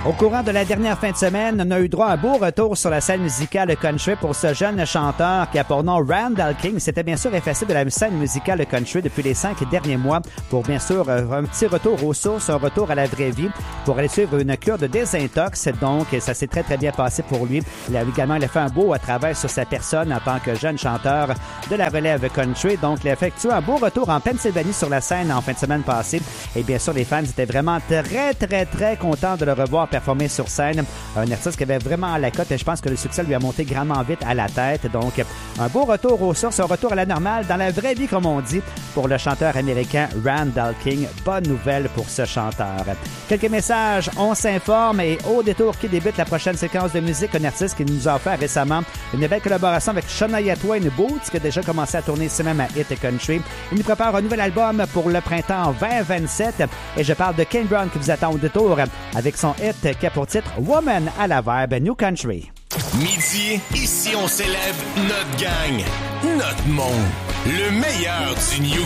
Au courant de la dernière fin de semaine, on a eu droit à un beau retour sur la scène musicale country pour ce jeune chanteur qui a pour nom Randall King. C'était bien sûr effacé de la scène musicale country depuis les 5 derniers mois pour bien sûr un petit retour aux sources, un retour à la vraie vie pour aller suivre une cure de désintox. Donc, ça s'est très très bien passé pour lui. Il a fait un beau travail sur sa personne en tant que jeune chanteur de la relève country. Donc, il a effectué un beau retour en Pennsylvanie sur la scène en fin de semaine passée. Et bien sûr, les fans étaient vraiment très très très contents de le revoir performer sur scène. Un artiste qui avait vraiment à la cote et je pense que le succès lui a monté grandement vite à la tête. Donc, un beau retour aux sources, un retour à la normale dans la vraie vie, comme on dit, pour le chanteur américain Randall King. Bonne nouvelle pour ce chanteur. Quelques messages, on s'informe et au détour qui débute la prochaine séquence de musique, un artiste qui nous a offert récemment une belle collaboration avec Shania Twain Boots qui a déjà commencé à tourner ici même à Hit Country. Il nous prépare un nouvel album pour le printemps 2027 et je parle de Kane Brown qui vous attend au détour avec son hit qui a pour titre Woman à la verbe New Country. Midi, ici on célèbre notre gang, notre monde, le meilleur du New